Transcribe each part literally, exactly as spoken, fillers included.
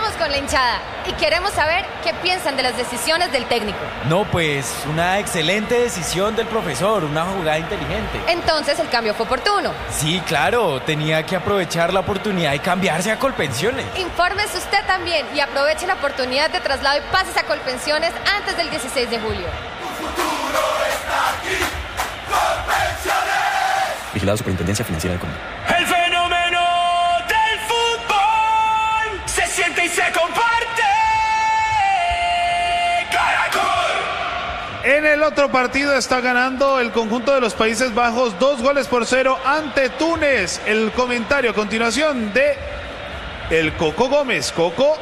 Hablamos con la hinchada y queremos saber qué piensan de las decisiones del técnico. No, pues una excelente decisión del profesor, una jugada inteligente. Entonces el cambio fue oportuno. Sí, claro, tenía que aprovechar la oportunidad y cambiarse a Colpensiones. Infórmese usted también y aproveche la oportunidad de traslado y pases a Colpensiones antes del dieciséis de julio. Tu futuro está aquí, Colpensiones. Vigilado Superintendencia Financiera del Cóndor. El fenómeno del fútbol se siente y se comparte. ¡Caracol! En el otro partido está ganando el conjunto de los Países Bajos dos goles por cero ante Túnez. El comentario a continuación de el Coco Gómez. Coco.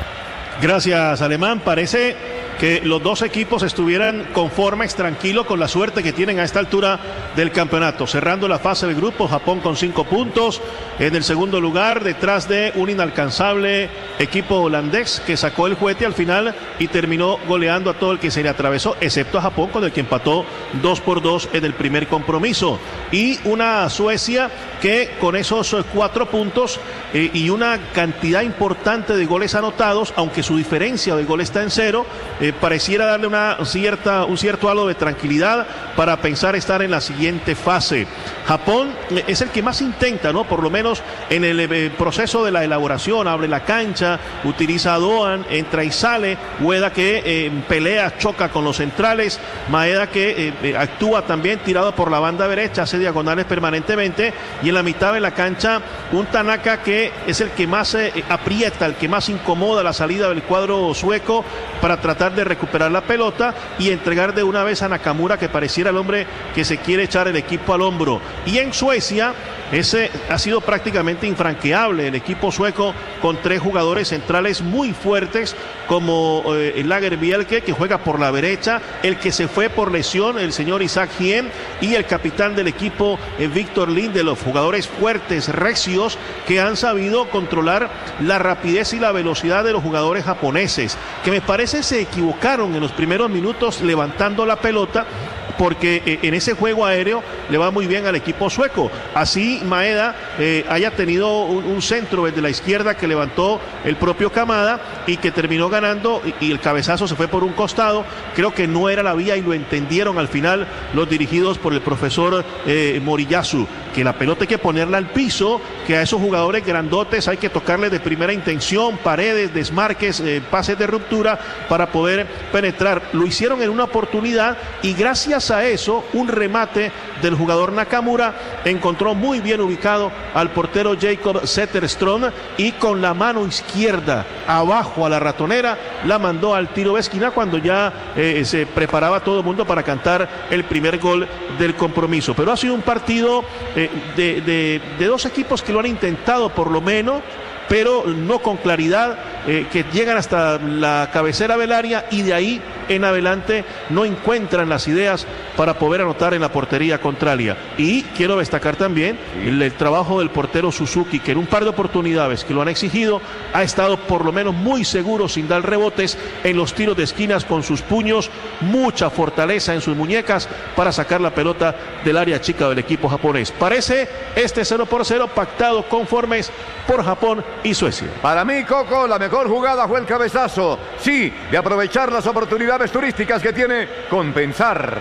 Gracias, Alemán. Parece que los dos equipos estuvieran conformes, tranquilos con la suerte que tienen a esta altura del campeonato. Cerrando la fase de grupos, Japón con cinco puntos. En el segundo lugar, detrás de un inalcanzable equipo holandés que sacó el juguete al final y terminó goleando a todo el que se le atravesó, excepto a Japón, con el que empató dos por dos en el primer compromiso. Y una Suecia que con esos cuatro puntos eh, y una cantidad importante de goles anotados, aunque su diferencia de gol está en cero, eh, pareciera darle una cierta, un cierto halo de tranquilidad para pensar estar en la siguiente fase. Japón eh, es el que más intenta, ¿no? Por lo menos en el eh, proceso de la elaboración, abre la cancha, utiliza a Doan, entra y sale, Ueda que eh, pelea, choca con los centrales, Maeda que eh, eh, actúa también tirado por la banda derecha, hace diagonales permanentemente, y en la mitad de la cancha un Tanaka que es el que más eh, aprieta, el que más incomoda la salida del cuadro sueco para tratar de recuperar la pelota y entregar de una vez a Nakamura, que pareciera el hombre que se quiere echar el equipo al hombro. Y en Suecia ese ha sido prácticamente infranqueable el equipo sueco, con tres jugadores centrales muy fuertes como eh, el Lagerbielke, que juega por la derecha, el que se fue por lesión, el señor Isaac Hien, y el capitán del equipo, eh, Víctor Lindelof, jugadores fuertes, recios, que han sabido controlar la rapidez y la velocidad de los jugadores japoneses, que me parece se equivocaron en los primeros minutos levantando la pelota, porque en ese juego aéreo le va muy bien al equipo sueco. Así Maeda eh, haya tenido un, un centro desde la izquierda que levantó el propio Kamada y que terminó ganando, y, y el cabezazo se fue por un costado. Creo que no era la vía y lo entendieron al final los dirigidos por el profesor eh, Moriyasu, que la pelota hay que ponerla al piso, que a esos jugadores grandotes hay que tocarles de primera intención, paredes, desmarques, eh, pases de ruptura para poder penetrar. Lo hicieron en una oportunidad y gracias a eso un remate del jugador Nakamura encontró muy bien ubicado al portero Jacob Zetterström y con la mano izquierda abajo a la ratonera la mandó al tiro de esquina cuando ya eh, se preparaba todo el mundo para cantar el primer gol del compromiso. Pero ha sido un partido eh, de, de, de dos equipos que lo han intentado por lo menos, pero no con claridad, eh, que llegan hasta la cabecera del área y de ahí en adelante no encuentran las ideas para poder anotar en la portería contraria. Y quiero destacar también el, el trabajo del portero Suzuki, que en un par de oportunidades que lo han exigido ha estado por lo menos muy seguro, sin dar rebotes en los tiros de esquinas, con sus puños, mucha fortaleza en sus muñecas para sacar la pelota del área chica del equipo japonés. Parece este cero por cero pactado conformes por Japón y Suecia. Para mí, Coco, la mejor jugada fue el cabezazo. Sí, de aprovechar las oportunidades turísticas que tiene Compensar.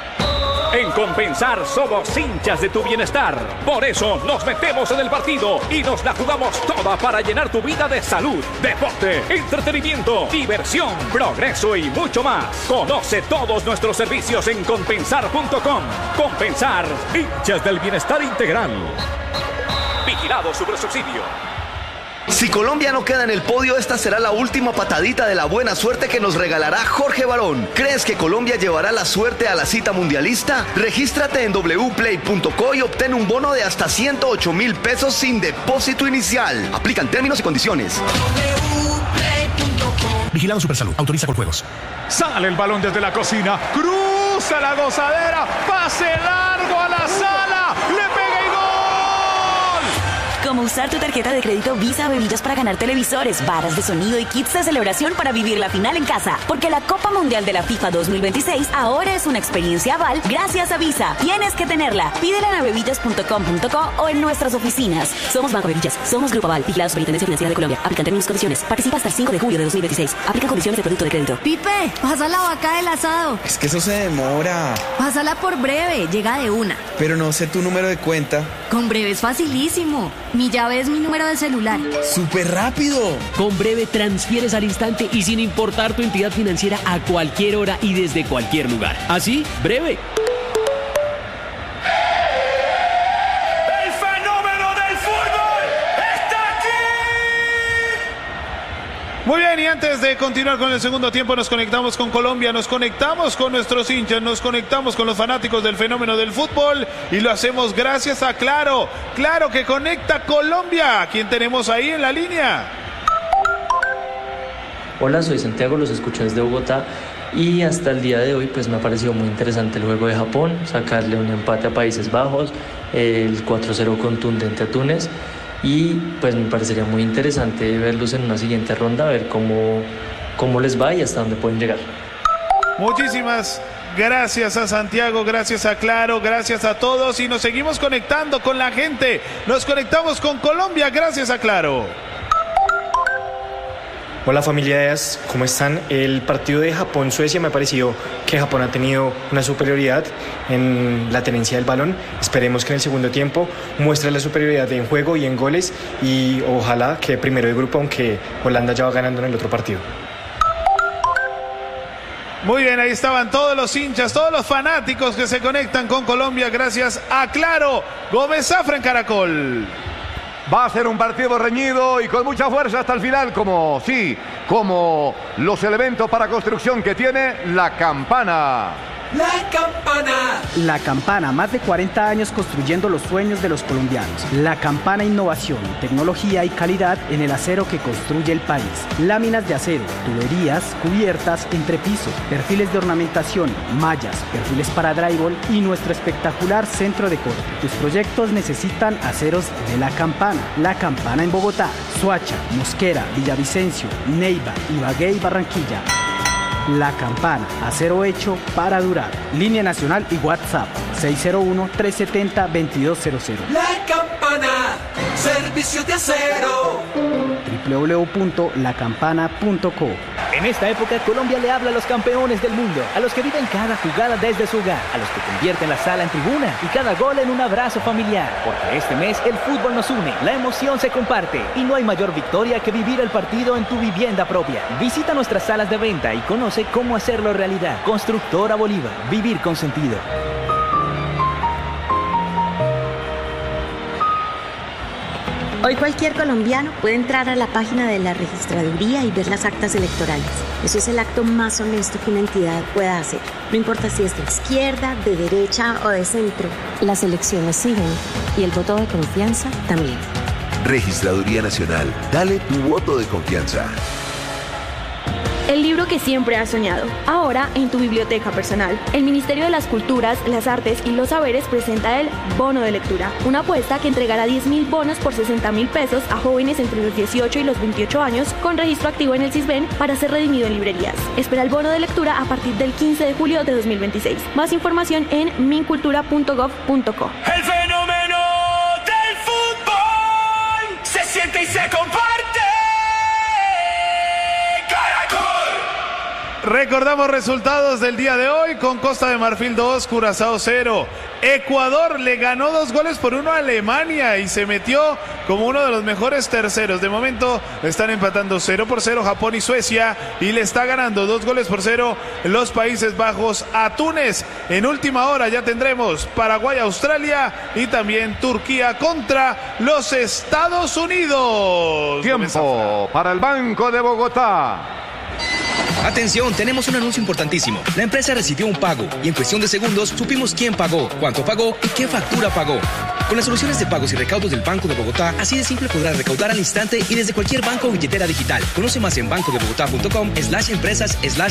En Compensar somos hinchas de tu bienestar. Por eso nos metemos en el partido y nos la jugamos toda para llenar tu vida de salud, deporte, entretenimiento, diversión, progreso y mucho más. Conoce todos nuestros servicios en compensar punto com. Compensar, hinchas del bienestar integral. Vigilado Supersubsidio. Si Colombia no queda en el podio, esta será la última patadita de la buena suerte que nos regalará Jorge Barón. ¿Crees que Colombia llevará la suerte a la cita mundialista? Regístrate en doble u play punto co y obtén un bono de hasta ciento ocho mil pesos sin depósito inicial. Aplican términos y condiciones. Vigilado Supersalud. Autoriza con juegos. Sale el balón desde la cocina. Cruza la gozadera. Pase largo a la sala. Le pega y gol. como usar tu tarjeta de crédito Visa Bebillas para ganar televisores, barras de sonido y kits de celebración para vivir la final en casa. Porque la Copa Mundial de la FIFA dos mil veintiséis ahora es una experiencia Aval gracias a Visa. Tienes que tenerla. Pídela en bebillas punto com punto co o en nuestras oficinas. Somos Banco Bebillas. Somos Grupo Aval. Vigilado Superintendencia Financiera de Colombia. Aplican términos y condiciones. Participa hasta el cinco de julio de dos mil veintiséis. Aplican condiciones de producto de crédito. Pipe, pasa la vaca del asado. Es que eso se demora. Pásala por Breve, llega de una. Pero no sé tu número de cuenta. Con Breve es facilísimo. Mi llave es mi número de celular. ¡Súper rápido! Con Breve transfieres al instante y sin importar tu entidad financiera a cualquier hora y desde cualquier lugar. Así, Breve. Muy bien, y antes de continuar con el segundo tiempo nos conectamos con Colombia, nos conectamos con nuestros hinchas, nos conectamos con los fanáticos del fenómeno del fútbol y lo hacemos gracias a Claro, Claro que conecta Colombia. ¿Quién tenemos ahí en la línea? Hola, soy Santiago, los escucho desde Bogotá y hasta el día de hoy pues me ha parecido muy interesante el juego de Japón, sacarle un empate a Países Bajos, el cuatro cero contundente a Túnez. Y pues me parecería muy interesante verlos en una siguiente ronda, a ver cómo, cómo les va y hasta dónde pueden llegar. Muchísimas gracias a Santiago, gracias a Claro, gracias a todos y nos seguimos conectando con la gente. Nos conectamos con Colombia gracias a Claro. Hola familias, ¿cómo están? El partido de Japón-Suecia me ha parecido que Japón ha tenido una superioridad en la tenencia del balón. Esperemos que en el segundo tiempo muestre la superioridad en juego y en goles y ojalá que primero de grupo, aunque Holanda ya va ganando en el otro partido. Muy bien, ahí estaban todos los hinchas, todos los fanáticos que se conectan con Colombia gracias a Claro. Gómez Zafra en Caracol. Va a ser un partido reñido y con mucha fuerza hasta el final, como sí, como los elementos para construcción que tiene la campana. La Campana. La Campana, más de cuarenta años construyendo los sueños de los colombianos. La Campana, innovación, tecnología y calidad en el acero que construye el país. Láminas de acero, tuberías, cubiertas, entrepiso, perfiles de ornamentación, mallas, perfiles para drywall y nuestro espectacular centro de corte. Tus proyectos necesitan aceros de La Campana. La Campana en Bogotá, Soacha, Mosquera, Villavicencio, Neiva, Ibagué y Barranquilla. La Campana, acero hecho para durar. Línea nacional y WhatsApp seis cero uno, tres siete cero, dos dos cero cero. La Campana, servicios de acero. doble u doble u doble u punto la campana punto co. En esta época, Colombia le habla a los campeones del mundo, a los que viven cada jugada desde su hogar, a los que convierten la sala en tribuna y cada gol en un abrazo familiar. Porque este mes el fútbol nos une, la emoción se comparte y no hay mayor victoria que vivir el partido en tu vivienda propia. Visita nuestras salas de venta y conoce cómo hacerlo realidad. Constructora Bolívar, vivir con sentido. Hoy cualquier colombiano puede entrar a la página de la registraduría y ver las actas electorales. Eso es el acto más honesto que una entidad pueda hacer. No importa si es de izquierda, de derecha o de centro. Las elecciones siguen y el voto de confianza también. Registraduría Nacional. Dale tu voto de confianza. El libro que siempre has soñado, ahora en tu biblioteca personal. El Ministerio de las Culturas, las Artes y los Saberes presenta el Bono de Lectura, una apuesta que entregará diez mil bonos por sesenta mil pesos a jóvenes entre los dieciocho y los veintiocho años con registro activo en el CISBEN para ser redimido en librerías. Espera el bono de lectura a partir del quince de julio de dos mil veintiséis. Más información en mincultura punto gov punto co. El fenómeno del fútbol se siente y se comparte. Recordamos resultados del día de hoy con Costa de Marfil dos, Curazao cero. Ecuador le ganó dos goles por uno a Alemania y se metió como uno de los mejores terceros. De momento están empatando cero por cero Japón y Suecia y le está ganando dos goles por cero los Países Bajos a Túnez. En última hora ya tendremos Paraguay, Australia y también Turquía contra los Estados Unidos. Tiempo para el Banco de Bogotá. Atención, tenemos un anuncio importantísimo. La empresa recibió un pago y en cuestión de segundos supimos quién pagó, cuánto pagó y qué factura pagó. Con las soluciones de pagos y recaudos del Banco de Bogotá, así de simple podrás recaudar al instante y desde cualquier banco o billetera digital. Conoce más en banco de bogotá punto com slash empresas slash